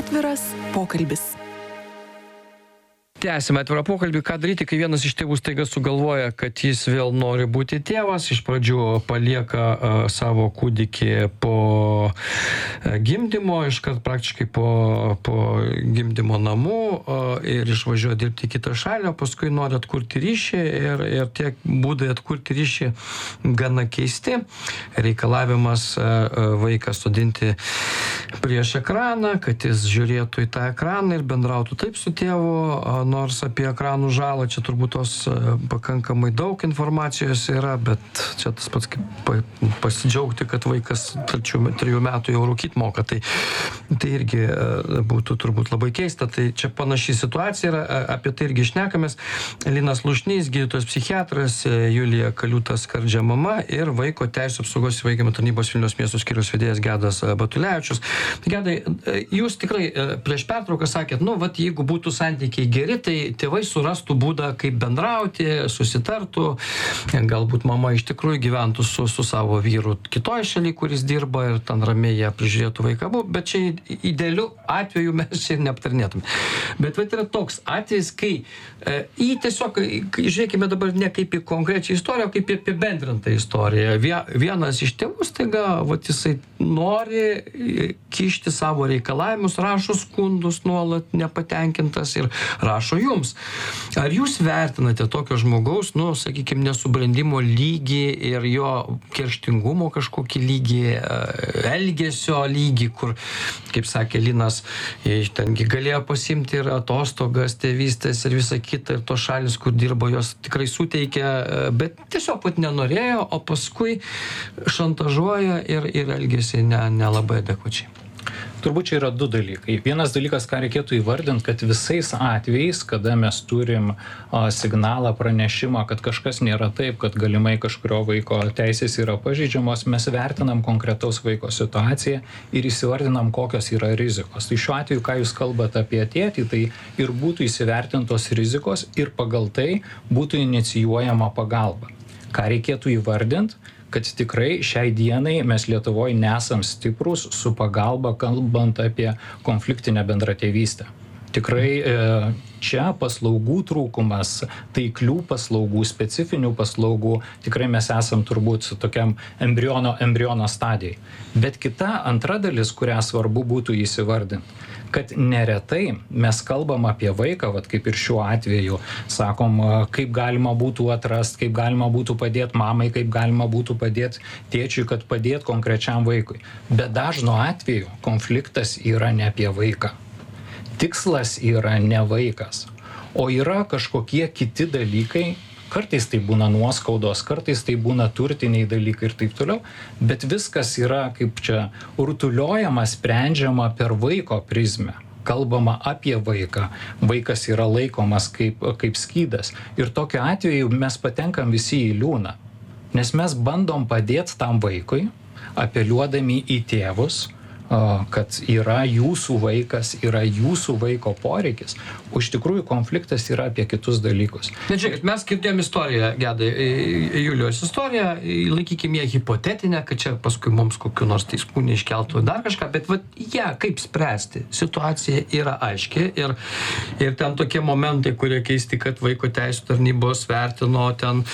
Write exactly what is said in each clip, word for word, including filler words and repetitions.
Atviras pokalbis. Tęsime atvirą pokalbį, ką daryti, kai vienas iš tėvų staiga sugalvoja, kad jis vėl nori būti tėvas, iš pradžių palieka uh, savo kūdikį po uh, gimdymo, iškart praktiškai po, po gimdymo namų uh, ir išvažiuoja dirbti į kitą šalį, o paskui nori atkurti ryšį ir, ir tie būdai atkurti ryšį gana keisti. Reikalavimas uh, vaiką sodinti prieš ekraną, kad jis žiūrėtų į tą ekraną ir bendrautų taip su tėvu, uh, nors apie ekranų žalą čia turbūt tos pakankamai daug informacijos yra, bet čia tas pats kaip pasidžiaugti, kad vaikas trijų metų jau rūkyt moka, tai, tai irgi būtų turbūt labai keista. Tai čia panaši situacija yra, apie tai irgi šnekamės. Linas Lušnys, gydytojas psichiatras, Julija Kaliutas-Skardžia mama ir Vaiko teisių apsaugos įvaikinimo tarnybos Vilniaus miesto skyriaus vedėjas Gedas Batulevičius. Gedai, jūs tikrai prieš pertrauką sakėt, nu, vat jeigu būtų santykiai geri, tai tėvai surastų būdą, kaip bendrauti, susitartų, galbūt mama iš tikrųjų gyventų su, su savo vyru kitoje šalyje, kuris dirba ir ten ramiai ją prižiūrėtų vaiką, bet čia idealiu atveju mes čia neaptarnėtume. Bet vat yra toks atvejis, kai e, į tiesiog, žiūrėkime dabar ne kaip į konkrečią istoriją, o kaip į apibendrintą istoriją. Vienas iš tėvų staiga, vat jisai nori kišti savo reikalavimus, rašo skundus nuolat nepatenkintas ir rašo jums. Ar jūs vertinate tokio žmogaus, nu, sakykime, nesubrendimo lygį ir jo kerštingumo kažkokį lygį, elgesio lygį, kur, kaip sakė Linas, tengi galėjo pasimti ir atostogas, tėvystės ir visą kitą, ir tos šalis, kur dirbo, jos tikrai suteikia, bet tiesiog pat nenorėjo, o paskui šantažuoja ir, ir elgesi ne, nelabai adekvačiai. Turbūt čia yra du dalykai. Vienas dalykas, ką reikėtų įvardinti, kad visais atvejais, kada mes turim a, signalą, pranešimą, kad kažkas nėra taip, kad galimai kažkurio vaiko teisės yra pažeidžiamos, mes vertinam konkretaus vaiko situaciją ir įsivardinam, kokios yra rizikos. Tai šiuo atveju, ką jūs kalbate apie tėtį, tai ir būtų įsivertintos rizikos ir pagal tai būtų inicijuojama pagalba. Ką reikėtų įvardinti? Kad tikrai šiai dienai mes Lietuvoje nesam stiprus su pagalba, kalbant apie konfliktinę bendratėvystę. Tikrai čia paslaugų trūkumas, taiklių paslaugų, specifinių paslaugų, tikrai mes esam turbūt tokiam embriono, embriono stadijai. Bet kita antra dalis, kurią svarbu būtų įsivardinti, kad neretai mes kalbam apie vaiką, vat kaip ir šiuo atveju, sakom, kaip galima būtų atrast, kaip galima būtų padėti mamai, kaip galima būtų padėti tėčiui, kad padėti konkrečiam vaikui. Bet dažnu atveju konfliktas yra ne apie vaiką. Tikslas yra ne vaikas, o yra kažkokie kiti dalykai, kartais tai būna nuoskaudos, kartais tai būna turtiniai dalykai ir taip toliau, bet viskas yra kaip čia rutuliojama, sprendžiama per vaiko prizmę. Kalbama apie vaiką, vaikas yra laikomas kaip, kaip skydas ir tokiu atveju mes patenkam visi į liūną, nes mes bandom padėti tam vaikui, apeliuodami į tėvus, kad yra jūsų vaikas, yra jūsų vaiko poreikis, o iš tikrųjų konfliktas yra apie kitus dalykus. Bet žiūrėkit, mes girdėjom istoriją, Gedai, Julijos istoriją, laikykime ją hipotetinę, kad čia paskui mums kokiu nors teismų neiškeltų dar kažką, bet vat ją kaip spręsti? Situacija yra aiški ir, ir ten tokie momentai, kurie keisti, kad vaiko teisių tarnybos vertino ten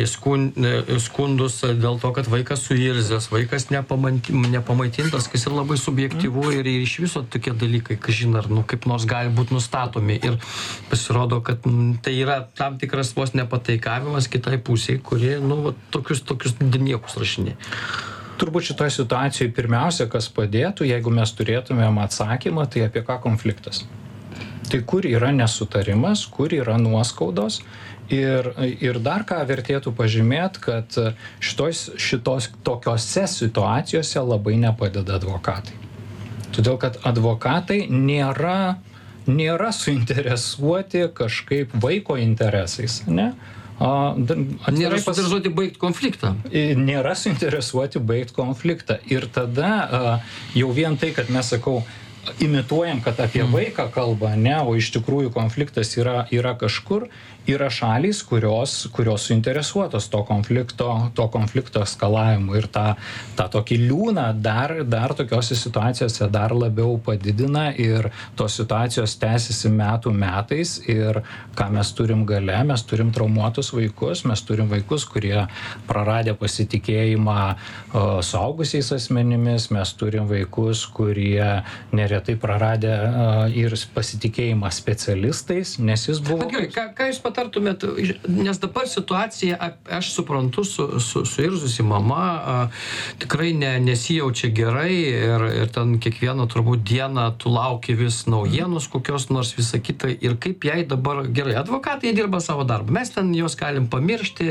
skundus dėl to, kad vaikas suirzęs, vaikas nepamaitintas, kas yra labai subjektyvu ir iš viso tokie dalykai, kažin ar nu, kaip nors gali būti nustatomi. Ir pasirodo, kad m, tai yra tam tikras vos nepataikavimas kitai pusiai, kurie nu, tokius, tokius niekus rašinė. Turbūt šitoje situacijoje pirmiausia, kas padėtų, jeigu mes turėtumėm atsakymą, tai apie ką konfliktas. Tai kur yra nesutarimas, kur yra nuoskaudos. Ir, ir dar ką vertėtų pažymėti, kad šitos, šitos tokiose situacijose labai nepadeda advokatai. Todėl, kad advokatai nėra, nėra suinteresuoti kažkaip vaiko interesais, ne? A, nėra suinteresuoti baigti konfliktą. Nėra suinteresuoti baigti konfliktą. Ir tada a, jau vien tai, kad mes sakau, imituojam, kad apie vaiką kalba, ne, o iš tikrųjų konfliktas yra, yra kažkur, yra šalys, kurios, kurios suinteresuotos to konflikto, to konflikto eskalavimu ir tą, tą tokį liūną dar, dar tokiose situacijose dar labiau padidina ir tos situacijos tęsiasi metų metais ir ką mes turim gale, mes turim traumuotus vaikus, mes turim vaikus, kurie praradę pasitikėjimą o, suaugusiais asmenimis, mes turim vaikus, kurie neretai praradę o, ir pasitikėjimą specialistais, nes jis buvo... Bet gerai, ką, ką jūs patartumėt, nes dabar situacija, aš suprantu, su, su, suirzusi mama a, tikrai ne, nesijaučia gerai ir, ir ten kiekvieną turbūt dieną tu lauki vis naujienos kokios nors visą kitą ir kaip jai dabar, gerai, advokatai dirba savo darbą, mes ten juos galim pamiršti,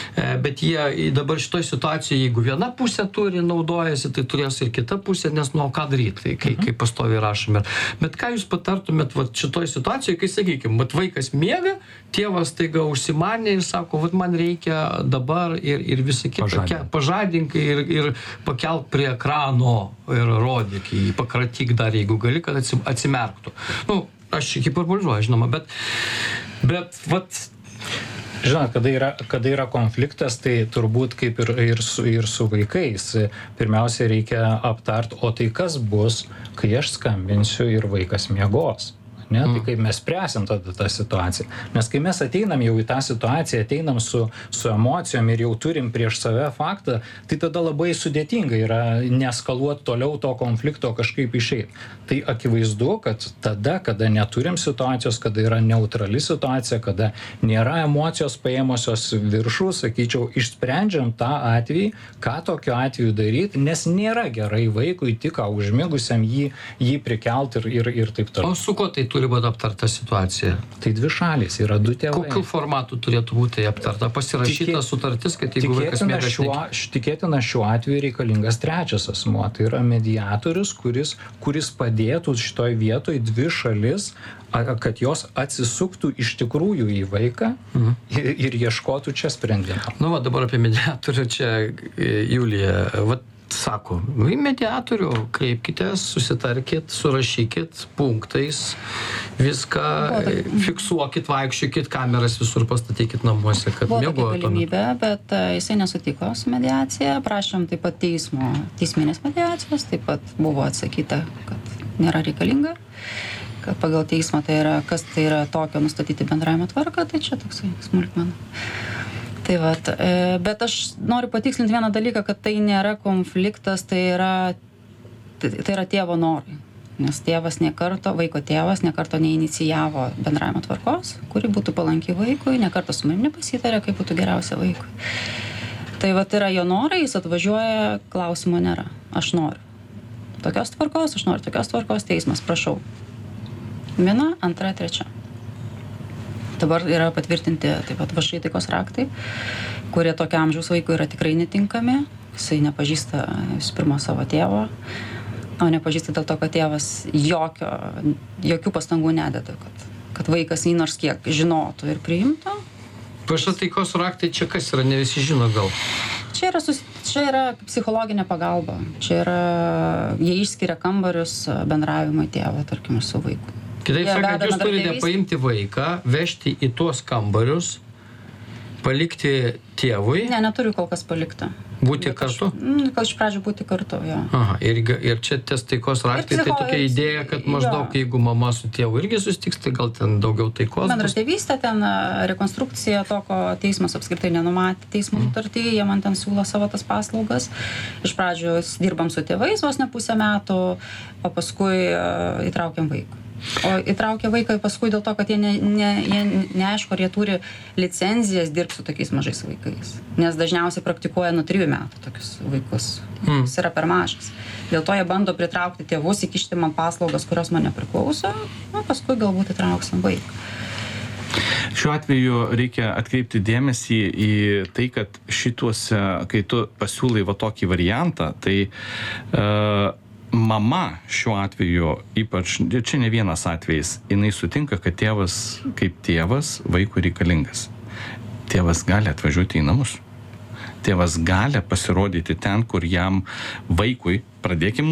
bet jie dabar šitoj situacijoje, jeigu viena pusė turi, naudojasi, tai turės ir kita pusė, nes nu, ką daryti, tai, kai, kai pastoviai rašome. Bet ką jūs patartumėt vat, šitoj situacijoje, kai, sakykime, vat, vaikas miega, tėvas taiga užsimanė ir sako, vat, man reikia dabar ir, ir visą kitą, pažadink, pažadink ir, ir pakelk prie ekrano ir rodyk jį, pakratyk dar, jeigu gali, kad atsimerktų. Nu, aš hiperbolizuoju, žinoma, bet, bet, vat, Žinot, kada yra, kada yra konfliktas, tai turbūt kaip ir, ir, su, ir su vaikais. Pirmiausia, reikia aptart, o tai kas bus, kai aš skambinsiu ir vaikas miegos. Ne? Mm. Tai kaip mes spręsim tada tą situaciją. Nes kai mes ateinam jau į tą situaciją, ateinam su, su emocijom ir jau turim prieš save faktą, tai tada labai sudėtinga yra neskaluoti toliau to konflikto kažkaip išeiti. Tai akivaizdu, kad tada, kada neturim situacijos, kada yra neutrali situacija, kada nėra emocijos paėmusios viršų, sakyčiau, išsprendžiam tą atvejį, ką tokiu atveju daryti, nes nėra gerai vaikui tik užmigusiam jį, jį prikelt ir, ir, ir taip toliau. O su ko tai turi būti aptarta situacija? Tai dvi šalys, yra du tėvai. Kokiu formatu turėtų būti aptarta? Pasirašyta Tikė, sutartis, kad jeigu vaikas miega šiuo, tikėtina šiuo atveju reikalingas trečias asmuo. Tai yra mediatorius, kuris, kuris padėtų šitoj vietoj dvi šalis, kad jos atsisuktų iš tikrųjų į vaiką mhm. ir, ir ieškotų čia sprendimą. Nu, va, dabar apie mediatorių čia Julija. Vat sako, į mediatorių kreipkitės, susitarkit, surašykit punktais, viską fiksuokit, vaikščiokit, kameras visur pastatykit namuose, kad miegotumėt. Buvo tokia galimybė, bet uh, jisai nesutiko su mediacija, prašėm taip pat teismo, teisminės mediacijos, taip pat buvo atsakyta, kad nėra reikalinga, kad pagal teismą tai yra, kas tai yra tokio nustatyti bendravimo tvarką, tai čia toksai smulkmena. Tai vat, bet aš noriu patikslinti vieną dalyką, kad tai nėra konfliktas, tai yra, tai yra tėvo norai. Nes tėvas nekarto, vaiko tėvas nekarto neinicijavo bendravimo tvarkos, kuri būtų palanki vaikui, nekarto su manimi nepasitarė, kaip būtų geriausia vaikui. Tai vat yra jo norai, jis atvažiuoja, klausimo nėra. Aš noriu tokios tvarkos, aš noriu tokios tvarkos, teismas, prašau. Viena, antra, trečia. Dabar yra patvirtinti taip pat viešai taikos raktai, kurie tokio amžiaus vaikui yra tikrai netinkami. Jisai nepažįsta visų pirma savo tėvo, o nepažįsta dėl to, kad tėvas jokio, jokių pastangų nededa, kad, kad vaikas jį nors kiek žinotų ir priimtų. Viešai taikos raktai čia kas yra, ne visi žino gal? Čia yra, susi... čia yra psichologinė pagalba. Čia yra, jie išskiria kambarius bendravimui tėvo, tarkim, su vaiku. Kitaip sakant, jūs turite paimti vaiką, vežti į tuos kambarius, palikti tėvui. Ne, neturiu kol kas palikti. Būti kartu? Gal iš pradžių būti kartu, jo. Aha, ir, ir čia ties taikos raktai, tai tokia idėja, kad maždaug jo. Jeigu mama su tėvu irgi susitiks, tai gal ten daugiau taikos. Bendratėvystė, ten rekonstrukcija, to, ko teismas apskritai nenumatė teismo nutartį, jie man ten siūlo savo tas paslaugas. Iš pradžių dirbam su tėvais vos ne pusę metų, o paskui uh, įtraukiam vaiką. O įtraukia vaiką paskui dėl to, kad jie, ne, ne, jie neaišku, ar jie turi licenzijas dirbti su tokiais mažais vaikais. Nes dažniausiai praktikuoja nuo trijų metų tokius vaikus. Mm. Jis yra per mažas. Dėl to jie bando pritraukti tėvus, įkišti man paslaugas, kurios man nepriklauso, o paskui galbūt įtrauksim vaiką. Šiuo atveju reikia atkreipti dėmesį į tai, kad šituose, kai tu pasiūlai va tokį variantą, tai uh, mama šiuo atveju, ypač, čia ne vienas atvejis, jinai sutinka, kad tėvas kaip tėvas vaikui reikalingas. Tėvas gali atvažiuoti į namus. Tėvas gali pasirodyti ten, kur jam vaikui, pradėkim nuo to,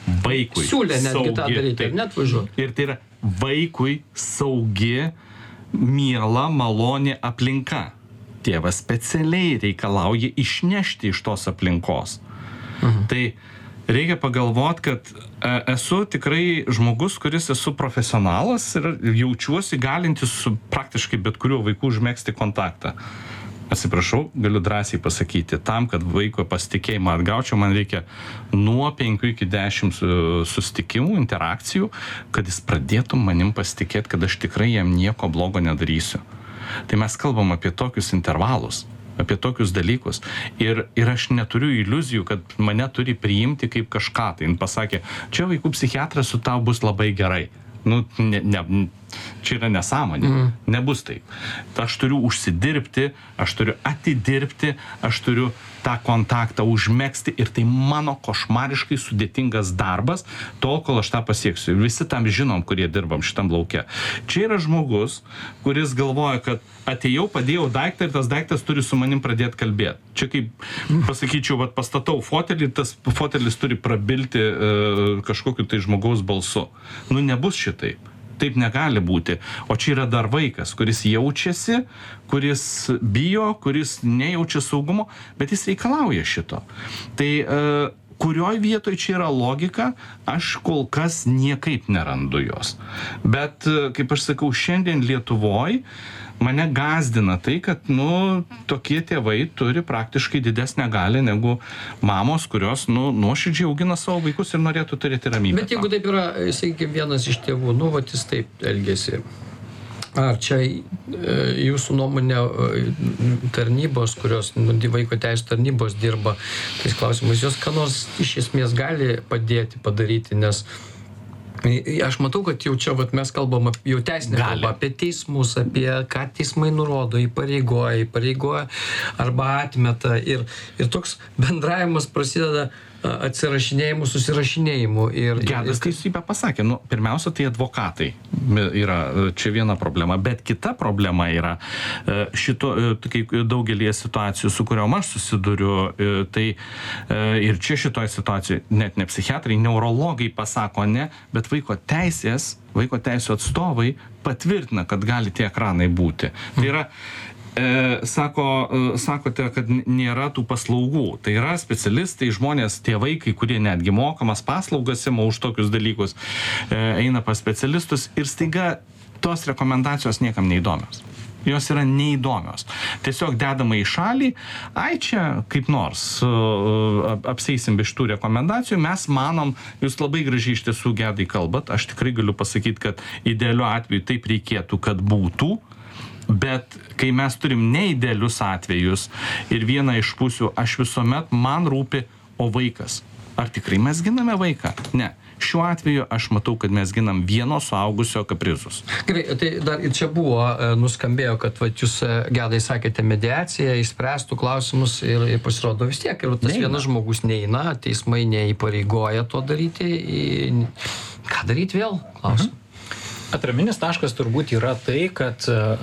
vaikui Siūlė netgi tą saugi- daryti, taip. ar net važiuoti. Ir tai yra vaikui saugi, miela, maloni aplinka. Tėvas specialiai reikalauja išnešti iš tos aplinkos. Mhm. Tai reikia pagalvoti, kad e, esu tikrai žmogus, kuris esu profesionalas ir jaučiuosi galintis su praktiškai bet kuriuo vaiku užmėgsti kontaktą. Atsiprašau, galiu drąsiai pasakyti, tam, kad vaiko pasitikėjimą atgaučiau, man reikia nuo penkių iki dešimt susitikimų, interakcijų, kad jis pradėtų manim pasitikėti, kad aš tikrai jam nieko blogo nedarysiu. Tai mes kalbam apie tokius intervalus, apie tokius dalykus. Ir, ir aš neturiu iliuzijų, kad mane turi priimti kaip kažką. Tai jis pasakė, čia vaikų psichiatras su tau bus labai gerai. Nu, ne, ne, čia yra nesąmonė. Mm. Nebus taip. Aš turiu užsidirbti, aš turiu atidirbti, aš turiu tą kontaktą užmegzti ir tai mano košmariškai sudėtingas darbas, tol, kol aš tą pasieksiu. Visi tam žinom, kurie dirbam šitam lauke. Čia yra žmogus, kuris galvoja, kad atėjau, padėjau daiktą ir tas daiktas turi su manim pradėti kalbėti. Čia kaip, pasakyčiau, vat, pastatau fotelį ir tas fotelis turi prabilti e, kažkokiu tai žmogaus balsu. Nu, nebus šitai. Taip negali būti. O čia yra dar vaikas, kuris jaučiasi, kuris bijo, kuris nejaučia saugumo, bet jis reikalauja šito. Tai e, kurioj vietoj čia yra logika, aš kol kas niekaip nerandu jos. Bet, e, kaip aš sakau, šiandien Lietuvoj mane gazdina tai, kad, nu, tokie tėvai turi praktiškai didesnę galią negu mamos, kurios, nu, nuoširdžiai augina savo vaikus ir norėtų turėti ramybę. Bet jeigu taip yra, sakykime, vienas iš tėvų, nu, vat jis taip elgėsi. Ar čia e, jūsų nuomonė e, tarnybos, kurios, nu, vaiko teisų tarnybos dirba tais klausimais, jos ką nors iš esmės gali padėti padaryti, nes aš matau, kad jau čia vat, mes kalbam jau teisinę kalbą apie teismus, apie ką teismai nurodo, įpareigoja, įpareigoja arba atmeta. Ir, ir toks bendravimas prasideda atsirašinėjimu, susirašinėjimu. Ir, Gedas teisybę pasakė, nu, pirmiausia, tai advokatai yra čia viena problema, bet kita problema yra šito, kaip daugelį situacijų, su kuriuom aš susiduriu, tai ir čia šitoje situacijoje net ne psichiatrai, neurologai pasako ne, bet vaiko teisės, vaiko teisų atstovai patvirtina, kad gali tie ekranai būti. Tai yra E, sako, e, sakote, kad nėra tų paslaugų. Tai yra specialistai, žmonės, tie vaikai, kurie netgi mokamas paslaugas ima už tokius dalykus, e, eina pas specialistus ir staiga tos rekomendacijos niekam neįdomios. Jos yra neįdomios. Tiesiog dedama į šalį, ai čia kaip nors uh, apseisim be šitų rekomendacijų, mes manom, jūs labai gražiai iš tiesų Gedai kalbat, aš tikrai galiu pasakyti, kad idealiu atveju taip reikėtų, kad būtų, bet kai mes turim neidealius atvejus ir vieną iš pusių, aš visuomet man rūpi, o vaikas. Ar tikrai mes giname vaiką? Ne. Šiuo atveju aš matau, kad mes ginam vieno suaugusio kaprizus. Gerai, tai dar ir čia buvo, nuskambėjo, kad vat, jūs, Gedai, sakėte, mediacija išspręstų klausimus ir, ir pasirodo vis tiek. Ir tas neina. Vienas žmogus neina, teismai neįpareigoja to daryti. Į... Ką daryti vėl? Klausim. Mhm. Atraminis taškas turbūt yra tai, kad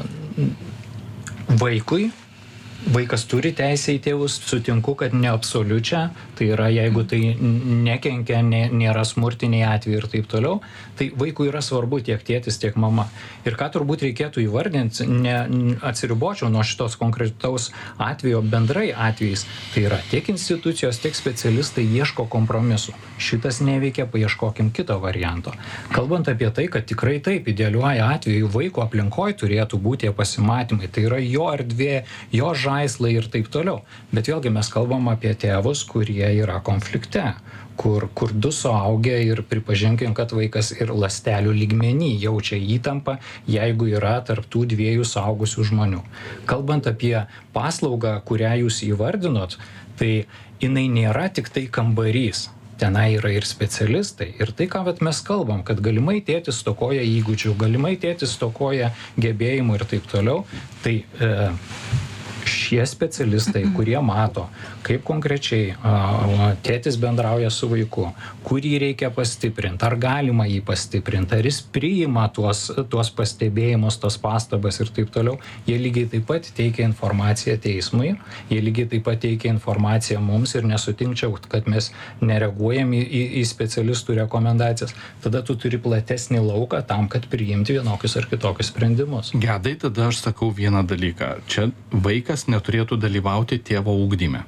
vaikui, vaikas turi teisę į tėvus, sutinku, kad ne absoliučią, tai yra, jeigu tai nekenkia, nė, nėra smurtiniai atvejai ir taip toliau, tai vaikui yra svarbu tiek tėtis, tiek mama. Ir ką turbūt reikėtų įvardinti, ne, atsiribočiau nuo šitos konkretaus atvejo bendrai atvejais, tai yra tiek institucijos, tiek specialistai ieško kompromisų. Šitas neveikia, paieškokim kito varianto. Kalbant apie tai, kad tikrai taip, idealiuoju atveju vaiko aplinkoje turėtų būti pasimatymai, tai yra jo erdvė, jo žaislai ir taip toliau. Bet vėlgi mes kalbam apie tėvus, kurie yra konflikte, kur, kur du suaugę ir pripažinkim, kad vaikas ir ląstelių lygmenį jaučia įtampą, jeigu yra tarp tų dviejų suaugusių žmonių. Kalbant apie paslaugą, kurią jūs įvardinot, tai jinai nėra tik tai kambarys. Tenai yra ir specialistai. Ir tai, ką vat, mes kalbam, kad galimai tėtis stokoja įgūdžių, galimai tėtis stokoja gebėjimų ir taip toliau, tai e, šie specialistai, kurie mato, kaip konkrečiai a, tėtis bendrauja su vaiku, kurį reikia pastiprinti, ar galima jį pastiprinti, ar jis priima tuos, tuos pastebėjimus, tos pastabas ir taip toliau, jie lygiai taip pat teikia informaciją teismui, jie lygiai taip pat teikia informaciją mums ir nesutinkčiau, kad mes nereaguojam į, į, į specialistų rekomendacijas. Tada tu turi platesnį lauką tam, kad priimti vienokius ar kitokius sprendimus. Gedai, tada aš sakau vieną dalyką. Čia vaikas neturėtų dalyvauti tėvo ugdyme.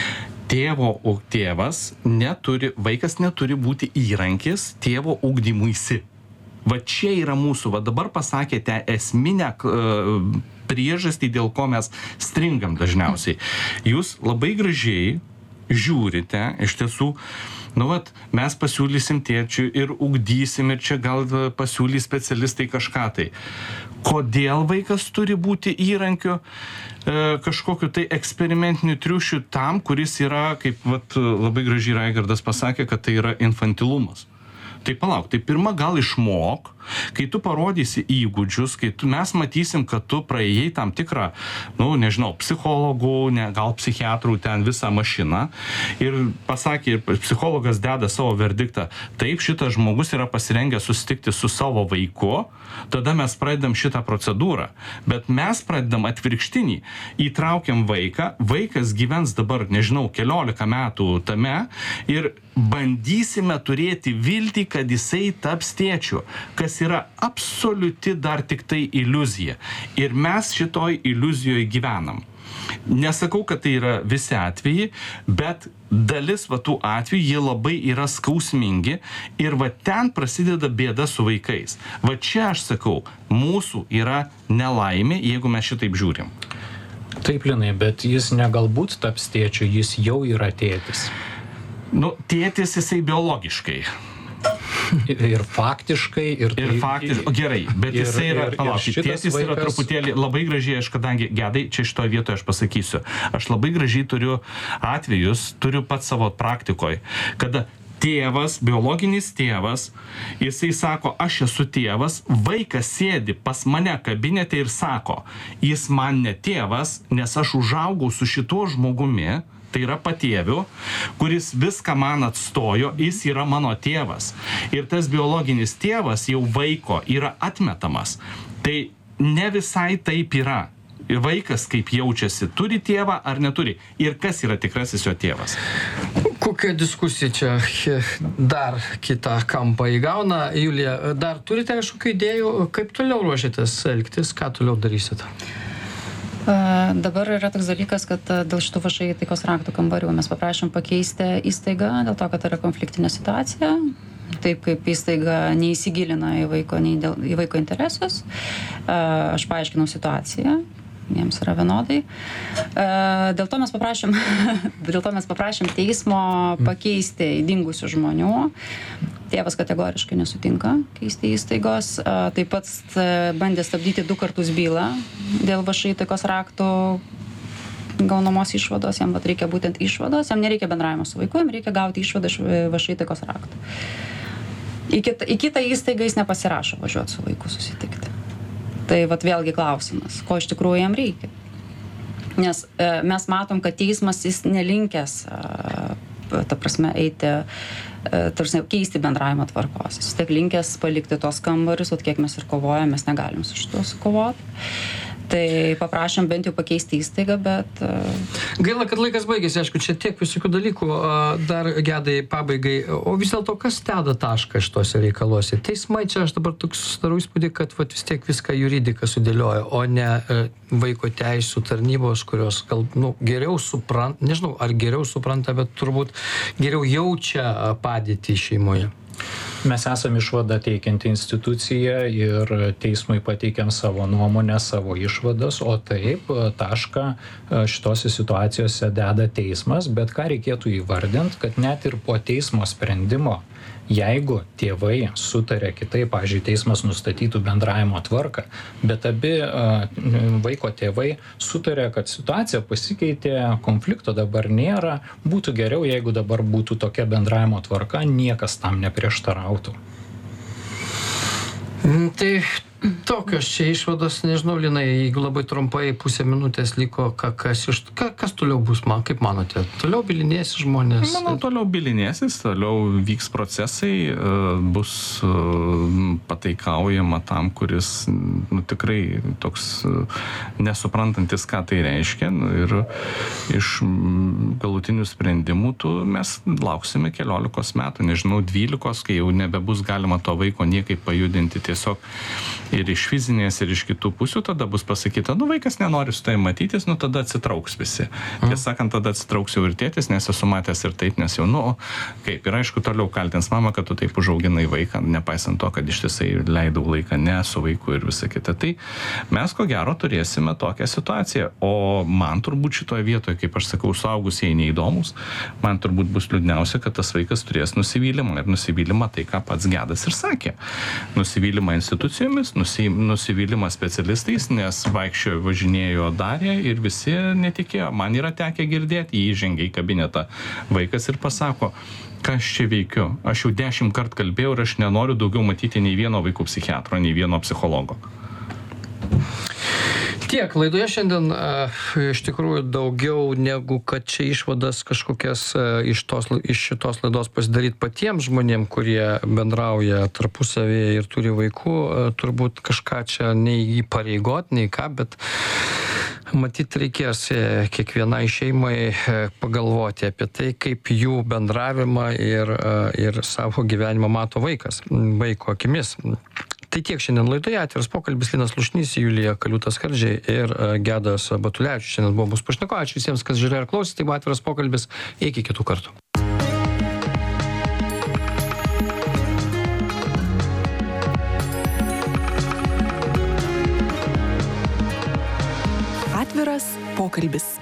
Tėvo tėvas neturi, vaikas neturi būti įrankis tėvo ugdymuisi. Va čia yra mūsų, va dabar pasakėte esminę uh, priežastį, dėl ko mes stringam dažniausiai. Jūs labai gražiai žiūrite, iš tiesų, nu vat, mes pasiūlysim tėčiui ir ugdysim, ir čia gal pasiūlys specialistai kažką tai. Kodėl vaikas turi būti įrankiu e, kažkokiu tai eksperimentiniu triušiu tam, kuris yra, kaip vat, labai gražiai Raigardas pasakė, kad tai yra infantilumas. Tai palauk, tai pirma gal išmok, kai tu parodysi įgūdžius, kai tu, mes matysim, kad tu praėjai tam tikrą, nu, nežinau, psichologų, ne, gal psichiatrų ten visą mašiną ir pasakė, ir psichologas deda savo verdiktą, taip, šitas žmogus yra pasirengęs susitikti su savo vaiku, tada mes pradedam šitą procedūrą. Bet mes pradedam atvirkštinį, įtraukiam vaiką, vaikas gyvens dabar, nežinau, keliolika metų tame ir bandysime turėti viltį, kad jisai taps tėčiu, kas yra absoliuti dar tik tai iliuzija. Ir mes šitoj iliuzijoje gyvenam. Nesakau, kad tai yra visi atvejai, bet dalis va tų atvejų, jie labai yra skausmingi ir va ten prasideda bėda su vaikais. Va čia aš sakau, mūsų yra nelaimė, jeigu mes šitaip žiūrim. Taip, Linai, bet jis negalbūt taps tėčiu, jis jau yra tėtis. Nu, tėtis jisai biologiškai. Ir faktiškai, ir... Ir faktiškai, gerai, bet ir, jisai yra, palaukit, tėtis vaikas... yra truputėlį, labai gražiai, aš kadangi, Gedai, čia šitoje vietoje aš pasakysiu, aš labai gražiai turiu atvejus, turiu pats savo praktikoje, kada tėvas, biologinis tėvas, jisai sako, aš esu tėvas, vaikas sėdi pas mane kabinete ir sako, jis man ne tėvas, nes aš užaugau su šituo žmogumi, tai yra patėviu, kuris viską man atstojo, jis yra mano tėvas. Ir tas biologinis tėvas jau vaiko yra atmetamas. Tai ne visai taip yra. Vaikas kaip jaučiasi, turi tėvą ar neturi. Ir kas yra tikrasis jo tėvas. Kokia diskusija čia dar kitą kampą įgauna? Julija, dar turite kažkokių idėjų, kaip toliau ruošiatės elgtis, ką toliau darysite? Dabar yra toks dalykas, kad dėl šitų V Š I taikos raktų kambarių mes paprašėm pakeisti įstaigą, dėl to, kad yra konfliktinė situacija, taip kaip įstaiga neįsigilina į vaiko, nei dėl, į vaiko interesus. Aš paaiškinau situaciją, jiems yra vienodai. Dėl to mes paprašėm, dėl to mes paprašėm teismo pakeisti dingusių žmonių. Tėvas kategoriškai nesutinka keisti įstaigos. Taip pat bandė stabdyti du kartus bylą dėl V Š I taikos raktų gaunamos išvados. Jam vat reikia būtent išvados, jam nereikia bendravimo su vaiku, jam reikia gauti išvadą iš V Š I taikos raktų. Į kitą, į kitą įstaigą jis nepasirašo važiuoti su vaiku susitikti. Tai vat vėlgi klausimas, ko iš tikrųjų jam reikia. Nes e, mes matom, kad teismas jis nelinkęs, e, ta prasme, eiti, e, tarsi, keisti bendravimo tvarkos. Jis tiek linkęs palikti tos kambarius, o kiek mes ir kovojame, mes negalim su šituo sukovoti. Tai paprašėm bent jau pakeisti įstaigą, bet... Gaila, kad laikas baigėsi, aišku, čia tiek visokių dalykų, dar Gedai pabaigai. O vis dėlto, kas deda tašką šitose reikaluose? Teismai čia, aš dabar toks susidarau įspūdį, kad vat, vis tiek viską juridika sudėlioja, o ne vaiko teisų tarnybos, kurios gal, nu, geriau supranta, nežinau, ar geriau supranta, bet turbūt geriau jaučia padėtį šeimoje. Mes esame išvadą teikianti institucija ir teismui pateikiam savo nuomonę, savo išvadas, o taip tašką šitose situacijose deda teismas, bet ką reikėtų įvardinti, kad net ir po teismo sprendimo, jeigu tėvai sutarė kitaip, pavyzdžiui, teismas nustatytų bendravimo tvarką, bet abi vaiko tėvai sutarė, kad situacija pasikeitė, konflikto dabar nėra, būtų geriau, jeigu dabar būtų tokia bendravimo tvarka, niekas tam neprieštarautų. Tai Tokios čia išvados, nežinau, Linai, jeigu labai trumpai pusę minutės liko, ka, kas, iš, ka, kas toliau bus, man, kaip manote? Toliau bilinėsis žmonės? Manau, toliau bilinėsis, toliau vyks procesai, bus pataikaujama tam, kuris nu, tikrai toks nesuprantantis, ką tai reiškia. Ir iš galutinių sprendimų tu, mes lauksime keliolikos metų, nežinau, dvylikos, kai jau nebebus galima to vaiko niekaip pajudinti tiesiog ir iš fizinės, ir iš kitų pusių, tada bus pasakyta, nu vaikas nenori su tai matytis, nu tada atsitrauks visi. Tiesą sakant, tada atsitrauks jau ir tėtis, nes esu matęs ir taip, nes jau, nu, kaip, ir aišku, toliau kaltins mama, kad tu taip užauginai vaiką, nepaisant to, kad ištisai leidau laiką ne su vaiku ir visa kita. Tai mes ko gero turėsime tokią situaciją, o man turbūt šitoje vietoje, kaip aš sakau, suaugusieji neįdomus, man turbūt bus liūdniausia, kad tas vaikas turės nusivylimą ir nusivylimą tai, ką pats Gedas ir sakė. Nusivylimą institucijomis, nusivylimą specialistais, nes vaikščiojo, važinėjo, darė ir visi netikėjo. Man yra tekę girdėti, jį įžengia į kabinetą vaikas ir pasako, ką aš čia veikiu. Aš jau dešimt kart kalbėjau ir aš nenoriu daugiau matyti nei vieno vaikų psichiatro, nei vieno psichologo. Tiek, laidoje šiandien iš tikrųjų daugiau negu kad čia išvadas kažkokias iš, tos, iš šitos laidos pasidaryti patiems žmonėm, kurie bendrauja tarpusavėje ir turi vaikų, turbūt kažką čia nei įpareigot, nei ką, bet matyt reikės kiekvienai šeimai pagalvoti apie tai, kaip jų bendravimą ir, ir savo gyvenimą mato vaikas, vaiko akimis. Tai tiek šiandien laidoje, atviras pokalbis, Linas Slušnys, Julija Kaliutas-Skardžiai ir Gedas Batulevičius. Šiandien buvo mūsų pašnekovai. Ačiū visiems, kas žiūrėjo ir klausė. Tai buvo atviras pokalbis. Iki kitų kartų. Atviras pokalbis.